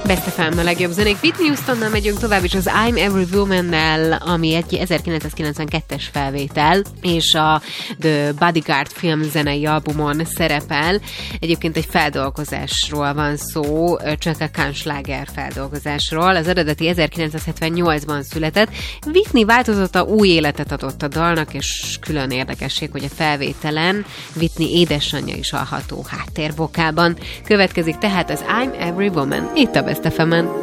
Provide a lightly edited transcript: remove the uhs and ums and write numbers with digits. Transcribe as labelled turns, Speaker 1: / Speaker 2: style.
Speaker 1: Best FM a legjobb zenék. Whitney Houstonnal megyünk tovább, és az I'm Every Woman-nel, ami egy 1992-es felvétel, és a The Bodyguard film zenei albumon szerepel. Egyébként egy feldolgozásról van szó, csak a Kansláger feldolgozásról. Az eredeti 1978-ban született. Whitney változata új életet adott a dalnak, és külön érdekesség, hogy a felvételen Whitney édesanyja is hallható háttérvokálban. Következik tehát az I'm Every Woman, itt a Best FM-en.